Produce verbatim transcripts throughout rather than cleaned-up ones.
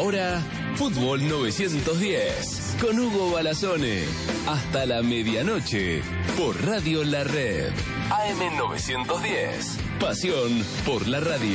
ahora, Fútbol novecientos diez, con Hugo Balazone, hasta la medianoche, por Radio La Red. A M novecientos diez, pasión por la radio.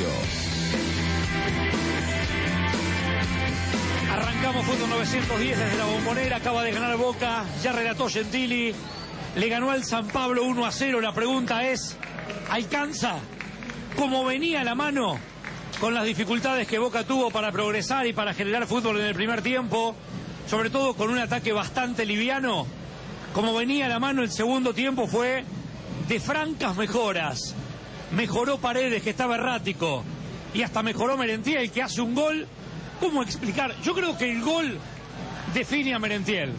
Arrancamos Fútbol novecientos diez desde la Bombonera, acaba de ganar Boca, ya relató Gentili, le ganó al San Pablo uno a cero, la pregunta es, ¿alcanza? ¿Cómo venía la mano? Con las dificultades que Boca tuvo para progresar y para generar fútbol en el primer tiempo, sobre todo con un ataque bastante liviano, como venía la mano el segundo tiempo fue de francas mejoras. Mejoró Paredes, que estaba errático, y hasta mejoró Merentiel, que hace un gol. ¿Cómo explicar? Yo creo que el gol define a Merentiel.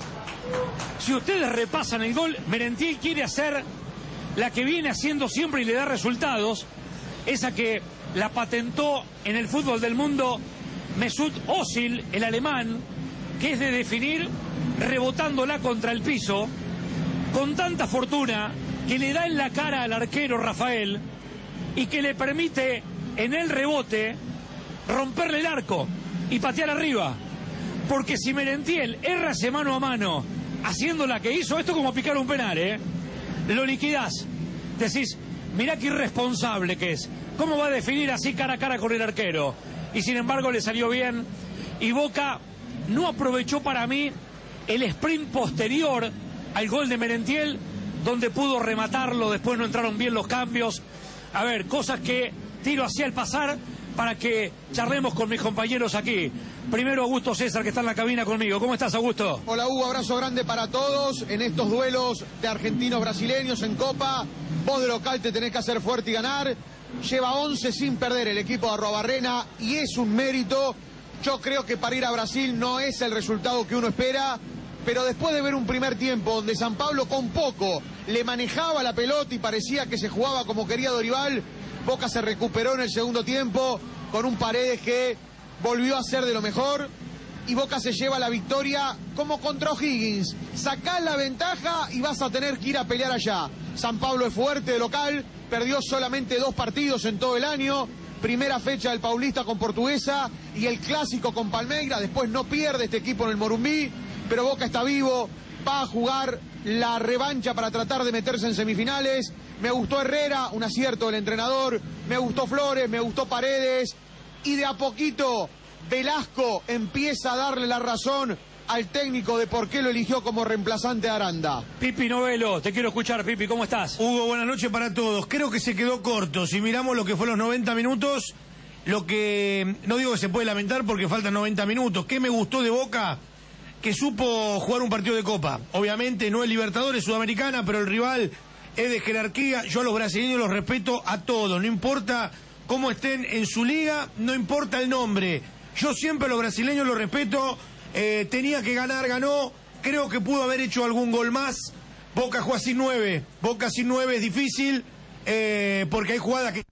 Si ustedes repasan el gol, Merentiel quiere hacer la que viene haciendo siempre y le da resultados, esa que la patentó en el fútbol del mundo Mesut Özil, el alemán, que es de definir rebotándola contra el piso, con tanta fortuna que le da en la cara al arquero Rafael y que le permite en el rebote romperle el arco y patear arriba. Porque si Merentiel erra ese mano a mano haciendo la que hizo, esto es como picar un penal, ¿eh? Lo liquidás. Decís, mirá qué irresponsable que es. ¿Cómo va a definir así cara a cara con el arquero? Y sin embargo le salió bien. Y Boca no aprovechó para mí el sprint posterior al gol de Merentiel, donde pudo rematarlo, después no entraron bien los cambios. A ver, cosas que tiro hacia el pasar para que charlemos con mis compañeros aquí. Primero Augusto César, que está en la cabina conmigo. ¿Cómo estás, Augusto? Hola, Hugo, abrazo grande para todos en estos duelos de argentinos brasileños en Copa. Vos de local te tenés que hacer fuerte y ganar. Lleva once sin perder el equipo de Arruabarrena y es un mérito. Yo creo que para ir a Brasil no es el resultado que uno espera, pero después de ver un primer tiempo donde San Pablo con poco le manejaba la pelota y parecía que se jugaba como quería Dorival, Boca se recuperó en el segundo tiempo con un Paredes que volvió a ser de lo mejor y Boca se lleva la victoria como contra O'Higgins. Sacás la ventaja y vas a tener que ir a pelear allá. San Pablo es fuerte de local, perdió solamente dos partidos en todo el año, primera fecha del Paulista con Portuguesa y el clásico con Palmeiras, después no pierde este equipo en el Morumbí, pero Boca está vivo, va a jugar la revancha para tratar de meterse en semifinales. Me gustó Herrera, un acierto del entrenador, me gustó Flores, me gustó Paredes, y de a poquito Velasco empieza a darle la razón al técnico de por qué lo eligió como reemplazante a Aranda. Pipi Novelo, te quiero escuchar, Pipi, ¿cómo estás? Hugo, buenas noches para todos. Creo que se quedó corto. Si miramos lo que fue los noventa minutos, lo que no digo que se puede lamentar porque faltan noventa minutos. ¿Qué me gustó de Boca? Que supo jugar un partido de Copa. Obviamente no es Libertadores, Sudamericana, pero el rival es de jerarquía. Yo a los brasileños los respeto a todos, no importa cómo estén en su liga, no importa el nombre. Yo siempre a los brasileños los respeto. Eh, tenía que ganar, ganó. Creo que pudo haber hecho algún gol más. Boca juega sin nueve. Boca sin nueve es difícil, eh, porque hay jugadas que